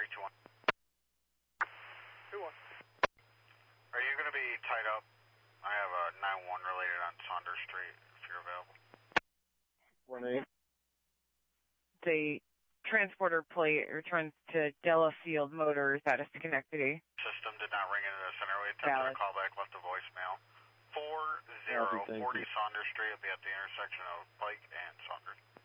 321. 2-1. Are you going to be tied up? I have a 911 related on Saunders Street, if you're available. 1-8. The transporter plate returns to Delafield Motors at a Schenectady. System did not ring into the center. We attempted Valid. a callback, left a voicemail. 4040 Saunders Street will be at the intersection of Pike and Saunders.